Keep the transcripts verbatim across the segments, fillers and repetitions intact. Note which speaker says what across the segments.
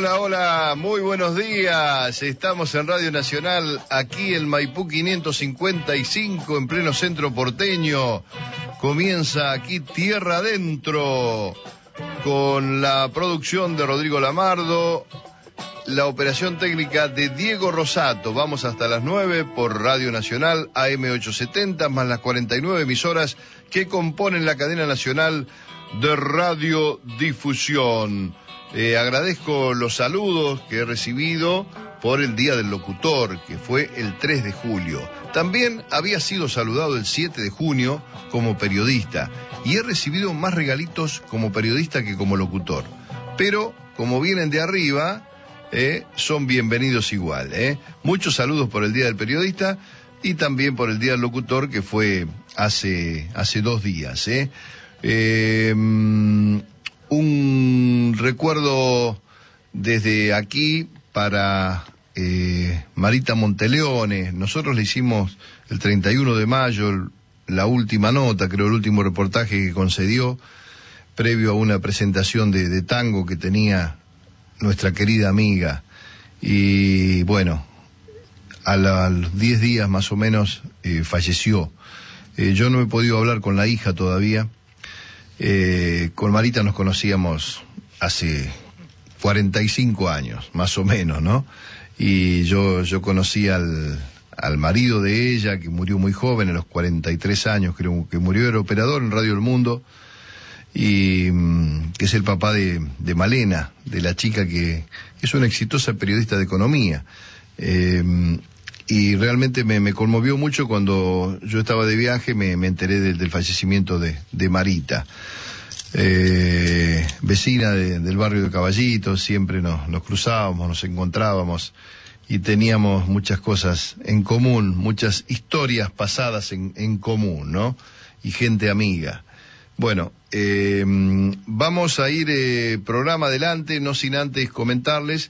Speaker 1: Hola, hola, muy buenos días. Estamos en Radio Nacional, aquí en Maipú quinientos cincuenta y cinco, en pleno centro porteño. Comienza aquí Tierra Adentro, con la producción de Rodrigo Lamardo, la operación técnica de Diego Rosato. Vamos hasta las nueve por Radio Nacional, A M ochocientos setenta, más las cuarenta y nueve emisoras que componen la cadena nacional de radiodifusión. Eh, agradezco los saludos que he recibido por el Día del Locutor, que fue el tres de julio. También había sido saludado el siete de junio como periodista y he recibido más regalitos como periodista que como locutor. Pero, como vienen de arriba, eh, son bienvenidos igual. Eh. Muchos saludos por el Día del Periodista y también por el Día del Locutor, que fue hace, hace dos días. Eh. Eh, Un recuerdo desde aquí para eh, Marita Monteleone. Nosotros le hicimos el treinta y uno de mayo la última nota, creo el último reportaje que concedió, previo a una presentación de, de tango que tenía nuestra querida amiga. Y bueno, a, la, a los diez días más o menos eh, falleció. Eh, yo no he podido hablar con la hija todavía. Eh, con Marita nos conocíamos hace cuarenta y cinco años, más o menos, ¿no? Y yo, yo conocí al, al marido de ella, que murió muy joven, a los cuarenta y tres años, creo que murió, era operador en Radio El Mundo, y que es el papá de, de Malena, de la chica que es una exitosa periodista de economía. Eh, y realmente me, me conmovió mucho cuando yo estaba de viaje, me, me enteré de, del fallecimiento de, de Marita. Eh, vecina de, del barrio de Caballitos, siempre nos, nos cruzábamos, nos encontrábamos y teníamos muchas cosas en común, muchas historias pasadas en, en común, ¿no? Y gente amiga. Bueno, eh, vamos a ir eh, programa adelante, no sin antes comentarles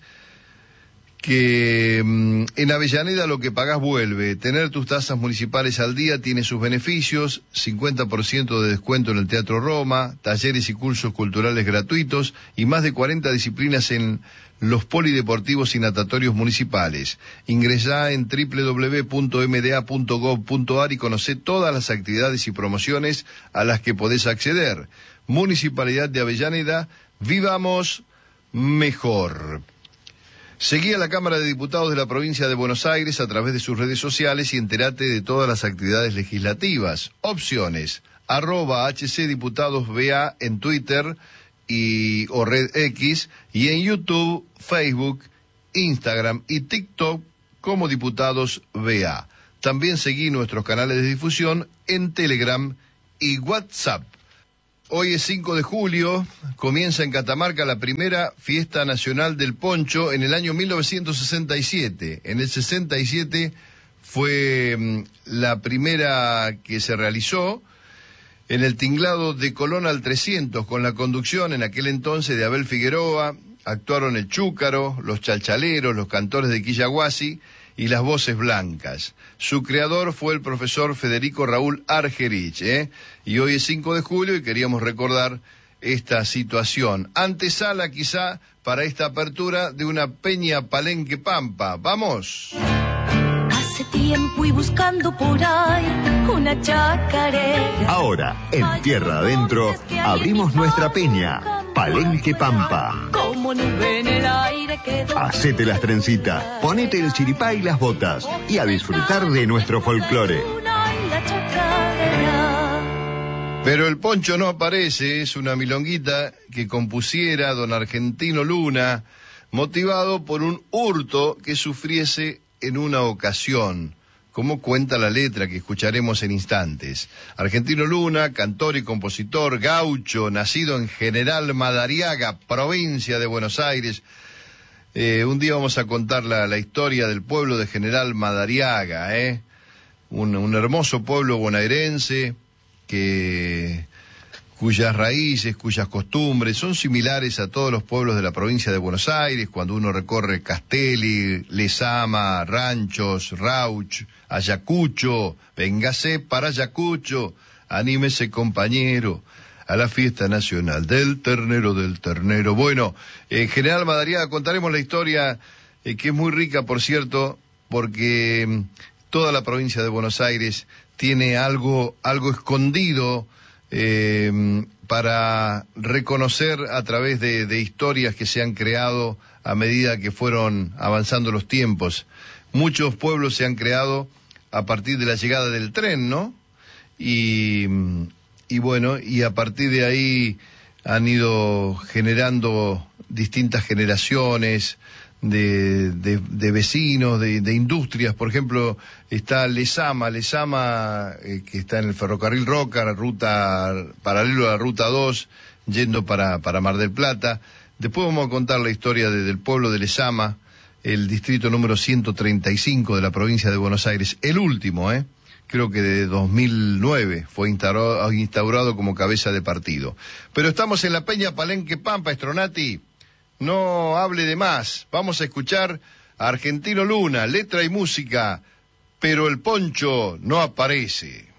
Speaker 1: que en Avellaneda lo que pagás vuelve. Tener tus tasas municipales al día tiene sus beneficios: cincuenta por ciento de descuento en el Teatro Roma, talleres y cursos culturales gratuitos y más de cuarenta disciplinas en los polideportivos y natatorios municipales. Ingresá en doble u doble u doble u punto m d a punto gov punto a r y conocé todas las actividades y promociones a las que podés acceder. Municipalidad de Avellaneda, vivamos mejor. Seguí a la Cámara de Diputados de la Provincia de Buenos Aires a través de sus redes sociales y entérate de todas las actividades legislativas. Opciones: arroba hcdiputadosba en Twitter y o Red X, y en YouTube, Facebook, Instagram y TikTok como Diputados B A. También seguí nuestros canales de difusión en Telegram y WhatsApp. Hoy es cinco de julio, comienza en Catamarca la primera fiesta nacional del poncho en el año mil novecientos sesenta y siete. En el sesenta y siete fue mmm, la primera que se realizó en el tinglado de Colón al trescientos, con la conducción en aquel entonces de Abel Figueroa. Actuaron el Chúcaro, los Chalchaleros, los Cantores de Quillahuasi y las Voces Blancas. Su creador fue el profesor Federico Raúl Argerich, ¿eh? Y hoy es cinco de julio y queríamos recordar esta situación. Antesala quizá para esta apertura de una peña Palenque Pampa. ¡Vamos!
Speaker 2: Hace tiempo y buscando por ahí una chacarera.
Speaker 3: Ahora, en Tierra Adentro, abrimos nuestra peña Palenque Pampa.
Speaker 2: Como nube en el aire quedó.
Speaker 3: Hacete las trencitas, ponete el chiripá y las botas y a disfrutar de nuestro folclore.
Speaker 1: Pero el poncho no aparece, es una milonguita que compusiera don Argentino Luna, motivado por un hurto que sufriese en una ocasión, como cuenta la letra que escucharemos en instantes. Argentino Luna, cantor y compositor gaucho, nacido en General Madariaga, provincia de Buenos Aires. Eh, un día vamos a contar la, la historia del pueblo de General Madariaga, ¿eh? un, un hermoso pueblo bonaerense que cuyas raíces, cuyas costumbres son similares a todos los pueblos de la provincia de Buenos Aires. Cuando uno recorre Castelli, Lezama, Ranchos, Rauch, Ayacucho, véngase para Ayacucho, anímese compañero, a la fiesta nacional del ternero, del ternero. Bueno, eh, General Madariaga, contaremos la historia, eh, que es muy rica, por cierto, porque eh, toda la provincia de Buenos Aires tiene algo, algo escondido eh, para reconocer a través de, de historias que se han creado a medida que fueron avanzando los tiempos. Muchos pueblos se han creado a partir de la llegada del tren, ¿no? Y, y bueno, y a partir de ahí han ido generando distintas generaciones de, de, de vecinos, de, de industrias. Por ejemplo, está Lezama, Lezama eh, que está en el ferrocarril Roca, la ruta paralelo a la ruta dos, yendo para, para Mar del Plata. Después vamos a contar la historia de, del pueblo de Lezama, el distrito número ciento treinta y cinco de la provincia de Buenos Aires, el último, ¿eh? Creo que de dos mil nueve fue instaurado, instaurado como cabeza de partido. Pero estamos en la Peña Palenque Pampa, Stronati. No hable de más. Vamos a escuchar a Argentino Luna, letra y música, pero el poncho no aparece.